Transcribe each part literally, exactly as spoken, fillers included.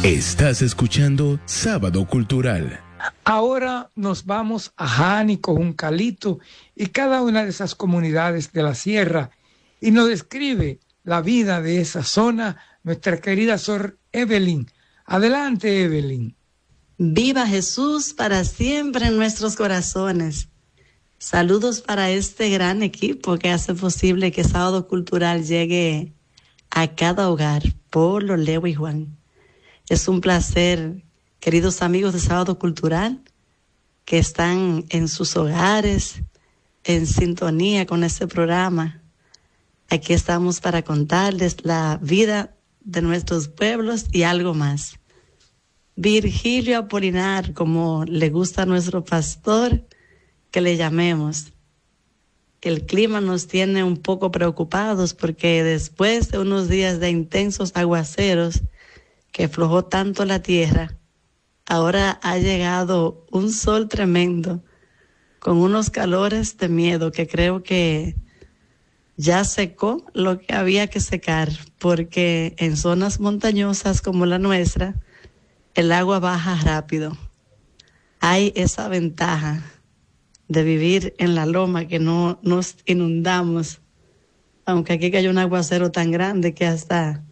Estás escuchando Sábado Cultural. Ahora nos vamos a Jánico, Juncalito y cada una de esas comunidades de la sierra y nos describe la vida de esa zona nuestra querida Sor Evelyn. Adelante, Evelyn. Viva Jesús para siempre en nuestros corazones. Saludos para este gran equipo que hace posible que Sábado Cultural llegue a cada hogar. Polo, Leo y Juan. Es un placer, queridos amigos de Sábado Cultural, que están en sus hogares, en sintonía con este programa. Aquí estamos para contarles la vida de nuestros pueblos y algo más. Virgilio Apolinar, como le gusta a nuestro pastor, que le llamemos. El clima nos tiene un poco preocupados porque después de unos días de intensos aguaceros que aflojó tanto la tierra, ahora ha llegado un sol tremendo con unos calores de miedo que creo que ya secó lo que había que secar, porque en zonas montañosas como la nuestra, el agua baja rápido. Hay esa ventaja de vivir en la loma, que no nos inundamos, aunque aquí hay un aguacero tan grande que hasta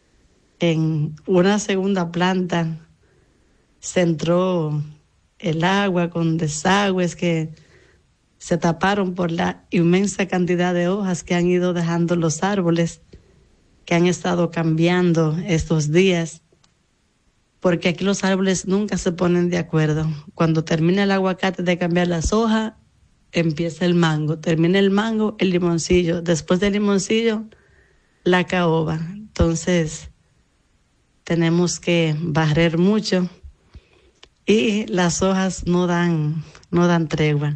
en una segunda planta se entró el agua con desagües que se taparon por la inmensa cantidad de hojas que han ido dejando los árboles, que han estado cambiando estos días, porque aquí los árboles nunca se ponen de acuerdo. Cuando termina el aguacate de cambiar las hojas, empieza el mango. Termina el mango, el limoncillo. Después del limoncillo, la caoba. Entonces, tenemos que barrer mucho y las hojas no dan, no dan tregua.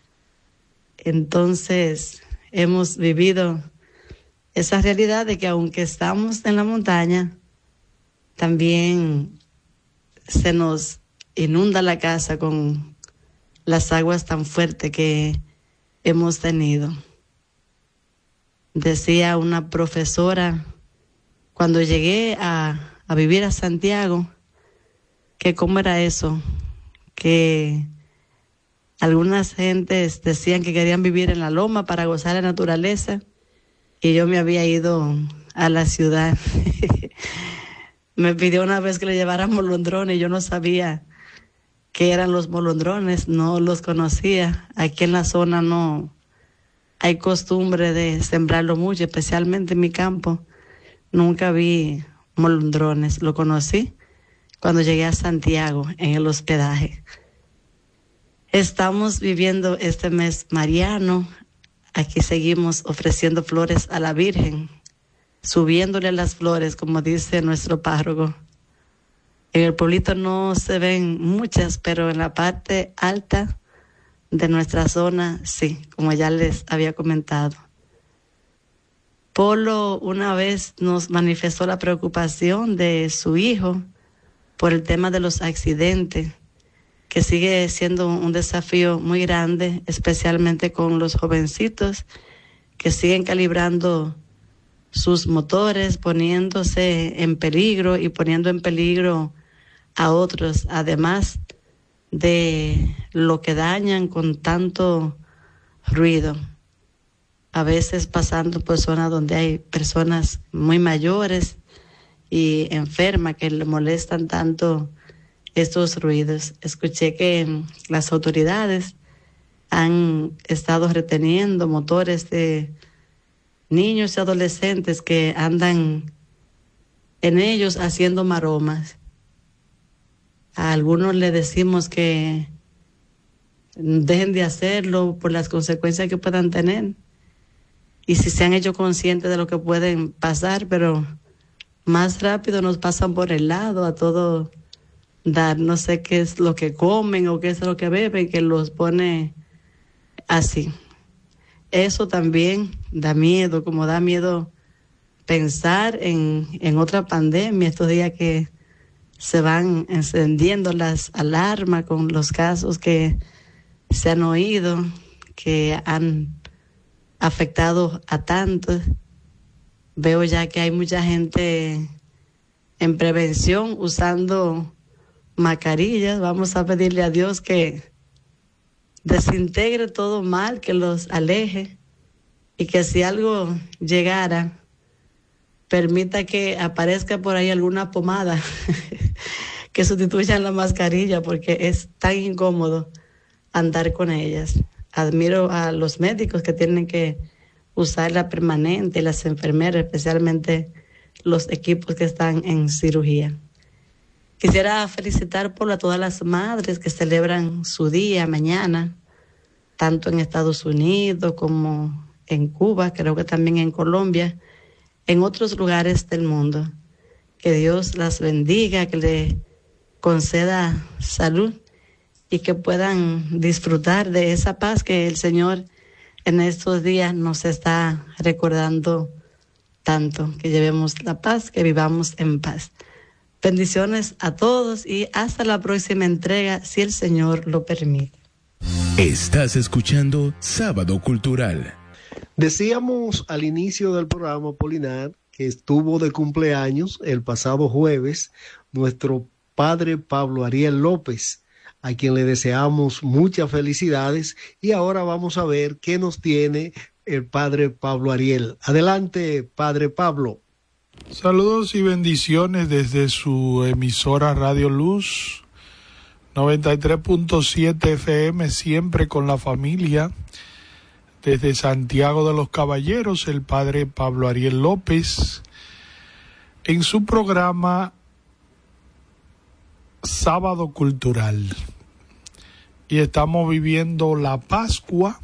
Entonces, hemos vivido esa realidad de que aunque estamos en la montaña, también se nos inunda la casa con las aguas tan fuertes que hemos tenido. Decía una profesora cuando llegué a, a vivir a Santiago, que cómo era eso, que algunas gentes decían que querían vivir en la loma para gozar de la naturaleza, y yo me había ido a la ciudad. Me pidió una vez que le llevara molondrones, yo no sabía qué eran los molondrones, no los conocía. Aquí en la zona no hay costumbre de sembrarlo mucho, especialmente en mi campo. Nunca vi molondrones, lo conocí cuando llegué a Santiago en el hospedaje. Estamos viviendo este mes mariano. Aquí seguimos ofreciendo flores a la Virgen, subiéndole las flores, como dice nuestro párroco. En el pueblito no se ven muchas, pero en la parte alta de nuestra zona, sí, como ya les había comentado. Polo una vez nos manifestó la preocupación de su hijo por el tema de los accidentes, que sigue siendo un desafío muy grande, especialmente con los jovencitos que siguen calibrando sus motores, poniéndose en peligro y poniendo en peligro a otros, además de lo que dañan con tanto ruido. A veces pasando por zonas donde hay personas muy mayores y enfermas que le molestan tanto estos ruidos. Escuché que las autoridades han estado reteniendo motores de niños y adolescentes que andan en ellos haciendo maromas. A algunos le decimos que dejen de hacerlo por las consecuencias que puedan tener, y si se han hecho conscientes de lo que pueden pasar, pero más rápido nos pasan por el lado a todo dar. No sé qué es lo que comen o qué es lo que beben, que los pone así. Eso también da miedo, como da miedo pensar en, en otra pandemia, estos días que se van encendiendo las alarmas con los casos que se han oído, que han afectado a tantos. Veo ya que hay mucha gente en prevención, usando mascarillas. Vamos a pedirle a Dios que desintegre todo mal, que los aleje, y que si algo llegara, permita que aparezca por ahí alguna pomada que sustituyan la mascarilla, porque es tan incómodo andar con ellas. Admiro a los médicos que tienen que usarla permanente, las enfermeras, especialmente los equipos que están en cirugía. Quisiera felicitar por a todas las madres que celebran su día mañana, tanto en Estados Unidos como en Cuba, creo que también en Colombia, en otros lugares del mundo. Que Dios las bendiga, que le conceda salud y que puedan disfrutar de esa paz que el Señor en estos días nos está recordando tanto, que llevemos la paz, que vivamos en paz. Bendiciones a todos y hasta la próxima entrega, si el Señor lo permite. Estás escuchando Sábado Cultural. Decíamos al inicio del programa, Polinar, que estuvo de cumpleaños el pasado jueves nuestro padre Pablo Ariel López, a quien le deseamos muchas felicidades, y ahora vamos a ver qué nos tiene el padre Pablo Ariel. Adelante, padre Pablo. Saludos y bendiciones desde su emisora Radio Luz noventa y tres punto siete F M, siempre con la familia. Desde Santiago de los Caballeros, el padre Pablo Ariel López, en su programa Sábado Cultural. Y estamos viviendo la Pascua,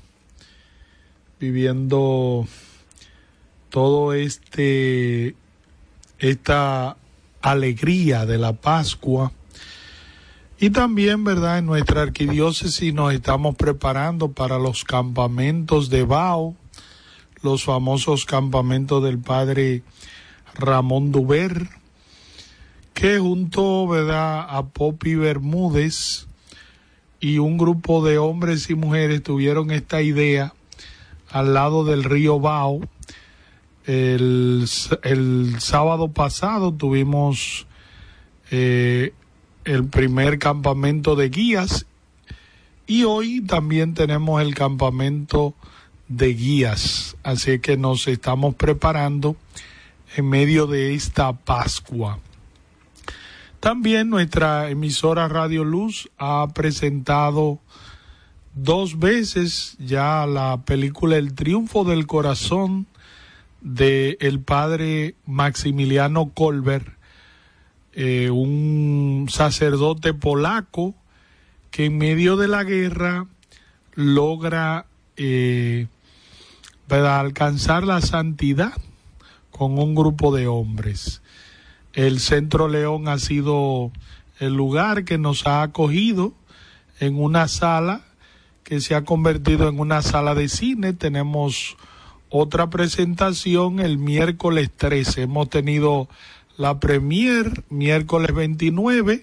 viviendo todo este esta alegría de la Pascua. Y también, ¿verdad?, en nuestra arquidiócesis nos estamos preparando para los campamentos de Bao, los famosos campamentos del padre Ramón Duber, que junto, ¿verdad?, a Popi Bermúdez y un grupo de hombres y mujeres tuvieron esta idea al lado del río Bao. El, el sábado pasado tuvimos eh, el primer campamento de guías y hoy también tenemos el campamento de guías, así que nos estamos preparando en medio de esta Pascua. También nuestra emisora Radio Luz ha presentado dos veces ya la película El Triunfo del Corazón de el padre Maximiliano Kolbe, eh, un sacerdote polaco que en medio de la guerra logra eh, ¿verdad?, alcanzar la santidad con un grupo de hombres. El Centro León ha sido el lugar que nos ha acogido en una sala que se ha convertido en una sala de cine. Tenemos otra presentación el miércoles trece. Hemos tenido la premier miércoles veintinueve.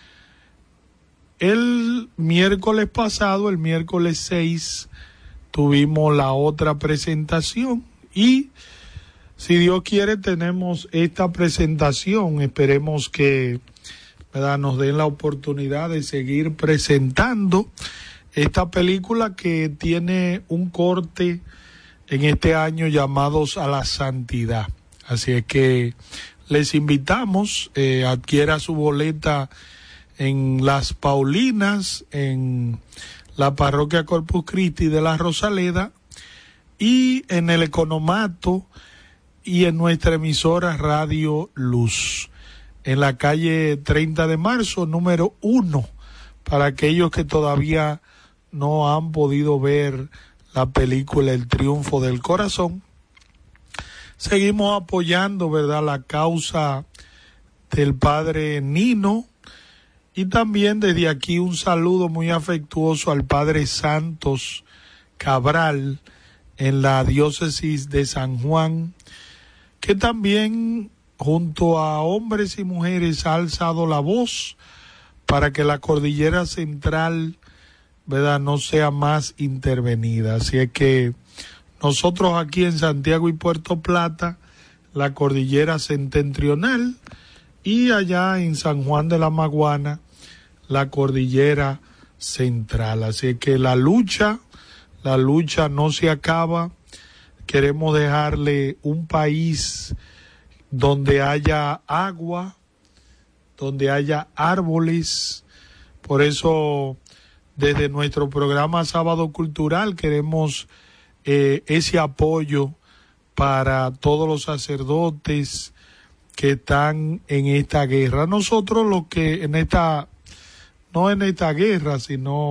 El miércoles pasado, el miércoles seis, tuvimos la otra presentación y si Dios quiere tenemos esta presentación. Esperemos que, ¿verdad?, nos den la oportunidad de seguir presentando esta película que tiene un corte en este año llamados a la santidad. Así es que les invitamos, eh, adquiera su boleta en Las Paulinas, en la parroquia Corpus Christi de la Rosaleda y en el Economato y en nuestra emisora Radio Luz, en la calle treinta de marzo, número uno, para aquellos que todavía no han podido ver la película El Triunfo del Corazón. Seguimos apoyando, ¿verdad?, la causa del padre Nino, y también desde aquí un saludo muy afectuoso al padre Santos Cabral en la diócesis de San Juan, que también junto a hombres y mujeres ha alzado la voz para que la cordillera central, ¿verdad?, no sea más intervenida. Así es que nosotros aquí en Santiago y Puerto Plata, la cordillera septentrional, y allá en San Juan de la Maguana, la cordillera central. Así que la lucha, la lucha no se acaba. Queremos dejarle un país donde haya agua, donde haya árboles. Por eso, desde nuestro programa Sábado Cultural, queremos eh, ese apoyo para todos los sacerdotes que están en esta guerra. Nosotros los que en esta, no en esta guerra, sino